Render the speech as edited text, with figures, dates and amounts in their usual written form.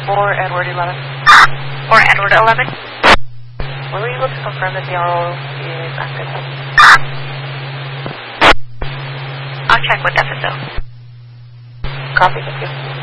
Or Edward 11. Or Edward 11. Will you look to confirm that the RO is active? I'll check with FSO. Copy, thank you.